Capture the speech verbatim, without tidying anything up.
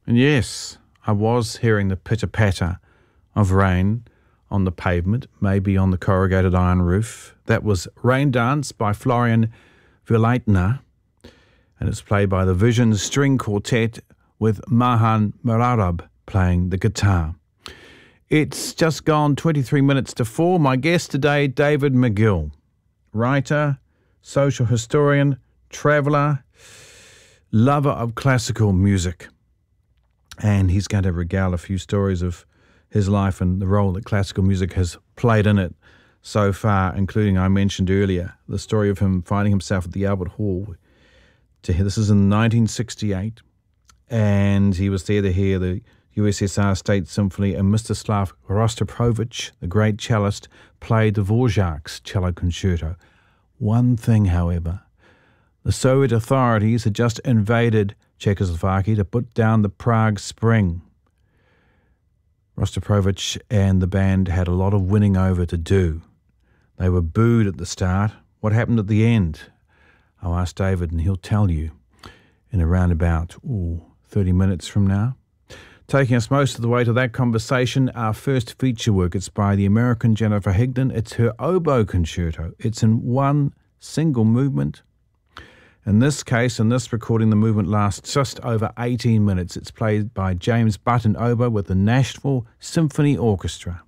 And yes, I was hearing the pitter-patter of rain on the pavement, maybe on the corrugated iron roof. That was Rain Dance by Florian Villaitner, and it's played by the Visions String Quartet with Mahan Mararab playing the guitar. It's just gone twenty-three minutes to four. My guest today, David McGill, writer, social historian, traveller, lover of classical music. And he's going to regale a few stories of his life and the role that classical music has played in it so far, including, I mentioned earlier, the story of him finding himself at the Albert Hall. To hear, this is in nineteen sixty-eight, and he was there to hear the U S S R State Symphony, and Mstislav Rostropovich, the great cellist, played Dvorak's cello concerto. One thing, however, the Soviet authorities had just invaded Czechoslovakia to put down the Prague Spring. Rostropovich and the band had a lot of winning over to do. They were booed at the start. What happened at the end? I'll ask David and he'll tell you in around about ooh, thirty minutes from now. Taking us most of the way to that conversation, our first feature work, it's by the American Jennifer Higdon. It's her oboe concerto. It's in one single movement. In this case, in this recording, the movement lasts just over eighteen minutes. It's played by James Button oboe with the Nashville Symphony Orchestra.